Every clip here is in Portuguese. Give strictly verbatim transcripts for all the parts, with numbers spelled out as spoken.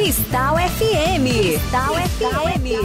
Cristal F M. Cristal F M.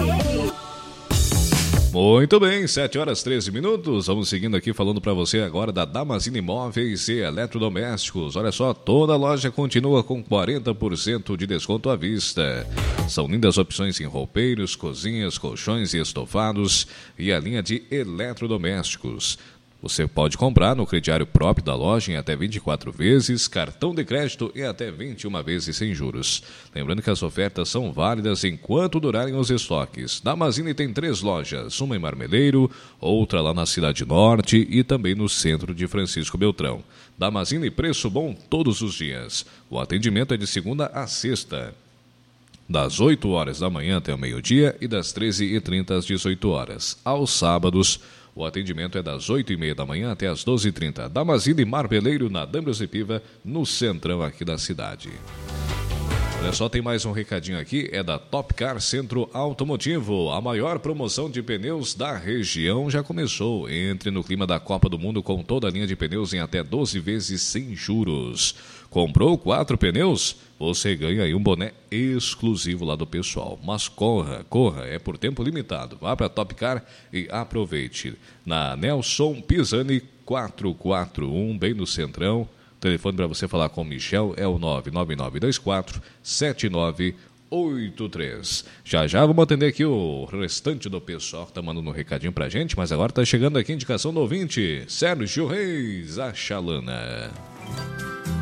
Muito bem, sete horas e treze minutos. Vamos seguindo aqui falando para você agora da Damasceno Imóveis e Eletrodomésticos. Olha só, toda a loja continua com quarenta por cento de desconto à vista. São lindas opções em roupeiros, cozinhas, colchões e estofados e a linha de eletrodomésticos. Você pode comprar no crediário próprio da loja em até vinte e quatro vezes, cartão de crédito em até vinte e uma vezes sem juros. Lembrando que as ofertas são válidas enquanto durarem os estoques. Damasceno tem três lojas, uma em Marmeleiro, outra lá na Cidade Norte e também no centro de Francisco Beltrão. Damasceno e preço bom todos os dias. O atendimento é de segunda a sexta, das oito horas da manhã até o meio-dia e das treze e trinta às dezoito horas. Aos sábados, o atendimento é das oito e meia da manhã até as doze e trinta. Damasceno e Marmeleiro, na Dambrosio Piva, no centrão aqui da cidade. Olha só, tem mais um recadinho aqui, é da Top Car Centro Automotivo. A maior promoção de pneus da região já começou. Entre no clima da Copa do Mundo com toda a linha de pneus em até doze vezes sem juros. Comprou quatro pneus? Você ganha aí um boné exclusivo lá do pessoal. Mas corra, corra, é por tempo limitado. Vá para a Top Car e aproveite. Na Nelson Pisani quatrocentos e quarenta e um, bem no centrão. O telefone para você falar com o Michel é o nove nove nove dois quatro sete nove oito três. Já já vamos atender aqui o restante do pessoal que está mandando um recadinho para a gente, mas agora está chegando aqui a indicação do ouvinte, Sérgio Reis, a Chalana.